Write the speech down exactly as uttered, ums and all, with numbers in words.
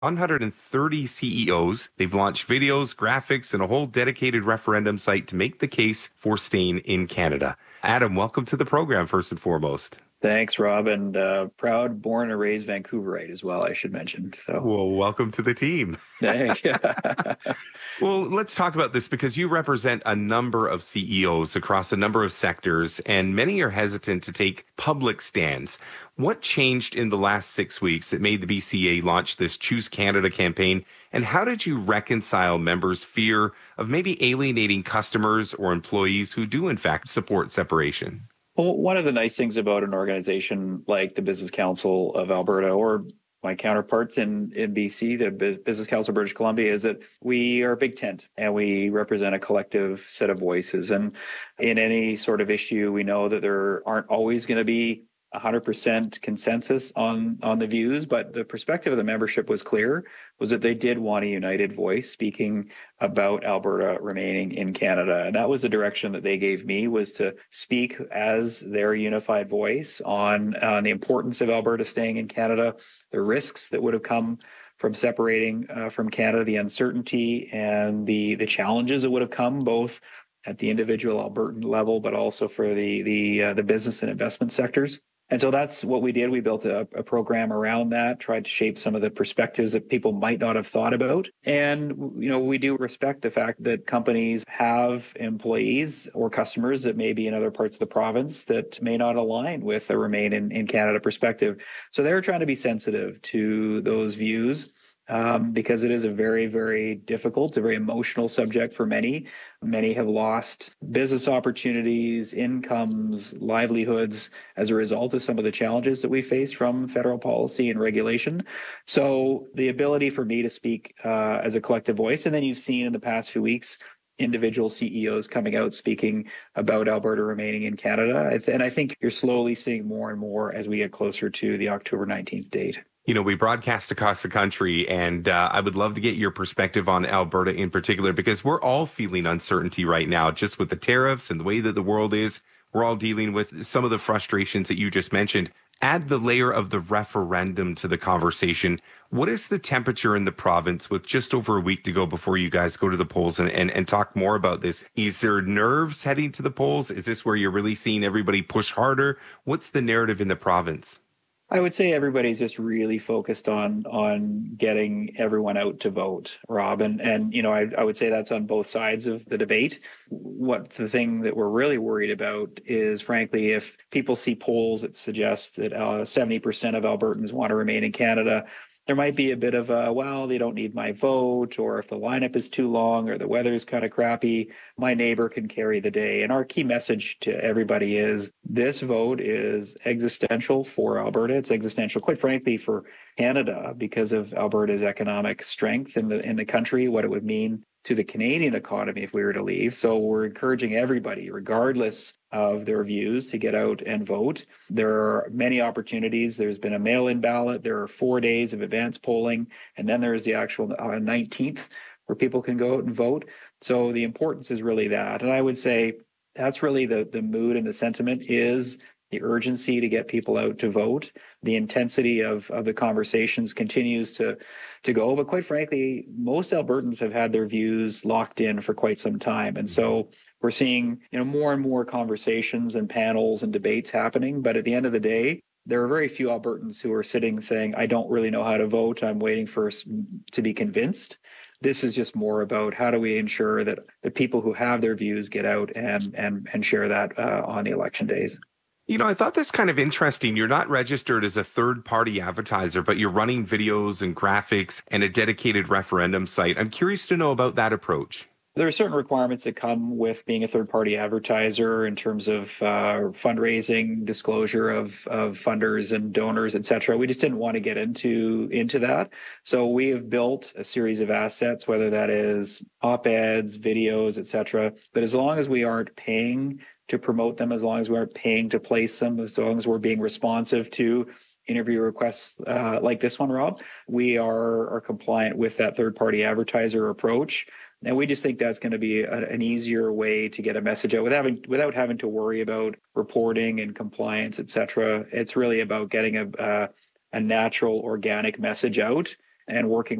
one hundred thirty C E Os. They've launched videos, graphics, and a whole dedicated referendum site to make the case for staying in Canada. Adam, welcome to the program, first and foremost. Thanks, Rob, and uh, proud, born and raised Vancouverite as well, I should mention. So, Well, welcome to the team. thank you. Well, let's talk about this because you represent a number of C E Os across a number of sectors, and many are hesitant to take public stands. What changed in the last six weeks that made the B C A launch this Choose Canada campaign? And how did you reconcile members' fear of maybe alienating customers or employees who do, in fact, support separation? Well, one of the nice things about an organization like the Business Council of Alberta or my counterparts in, in B C, the Business Council of British Columbia, is that we are a big tent and we represent a collective set of voices. And in any sort of issue, we know that there aren't always going to be one hundred percent consensus on on the views, but the perspective of the membership was clear, was that they did want a united voice speaking about Alberta remaining in Canada. And that was the direction that they gave me, was to speak as their unified voice on, on the importance of Alberta staying in Canada, the risks that would have come from separating uh, from Canada, the uncertainty and the the challenges that would have come both at the individual Albertan level, but also for the the uh, the business and investment sectors. And so that's what we did. We built a, a program around that, tried to shape some of the perspectives that people might not have thought about. And, you know, we do respect the fact that companies have employees or customers that may be in other parts of the province that may not align with a remain in, in Canada perspective. So they're trying to be sensitive to those views. Um, because it is a very, very difficult, a very emotional subject for many. Many have lost business opportunities, incomes, livelihoods as a result of some of the challenges that we face from federal policy and regulation. So the ability for me to speak uh, as a collective voice, and then you've seen in the past few weeks, individual C E Os coming out speaking about Alberta remaining in Canada. And I think you're slowly seeing more and more as we get closer to the October nineteenth date. You know, we broadcast across the country, and uh, I would love to get your perspective on Alberta in particular, because we're all feeling uncertainty right now, just with the tariffs and the way that the world is. We're all dealing with some of the frustrations that you just mentioned. Add the layer of the referendum to the conversation. What is the temperature in the province with just over a week to go before you guys go to the polls and, and, and talk more about this? Is there nerves heading to the polls? Is this where you're really seeing everybody push harder? What's the narrative in the province? I would say everybody's just really focused on on getting everyone out to vote, Rob. And, and you know, I, I would say that's on both sides of the debate. What the thing that we're really worried about is, frankly, if people see polls that suggest that uh, seventy percent of Albertans want to remain in Canada, there might be a bit of a, well, they don't need my vote, or if the lineup is too long or the weather is kind of crappy, my neighbor can carry the day. And our key message to everybody is this vote is existential for Alberta. It's existential, quite frankly, for Canada because of Alberta's economic strength in the in the country, what it would mean to the Canadian economy if we were to leave. So we're encouraging everybody, regardless of their views, to get out and vote. There are many opportunities. There's been a mail-in ballot. There are four days of advance polling. And then there's the actual uh, nineteenth where people can go out and vote. So the importance is really that. And I would say that's really the, the mood and the sentiment is the urgency to get people out to vote. The intensity of, of the conversations continues to, to go. But quite frankly, most Albertans have had their views locked in for quite some time. And so we're seeing, you know, more and more conversations and panels and debates happening. But at the end of the day, there are very few Albertans who are sitting saying, I don't really know how to vote. I'm waiting for to be convinced. This is just more about how do we ensure that the people who have their views get out and and and share that uh, on the election days. You know, I thought this kind of interesting. You're not registered as a third party advertiser, but you're running videos and graphics and a dedicated referendum site. I'm curious to know about that approach. There are certain requirements that come with being a third-party advertiser in terms of uh, fundraising, disclosure of, of funders and donors, et cetera. We just didn't want to get into, into that. So we have built a series of assets, whether that is op-eds, videos, et cetera. But as long as we aren't paying to promote them, as long as we aren't paying to place them, as long as we're being responsive to interview requests uh, like this one, Rob, we are, are compliant with that third-party advertiser approach. And we just think that's going to be a, an easier way to get a message out without having, without having to worry about reporting and compliance, et cetera. It's really about getting a, a, a natural, organic message out and working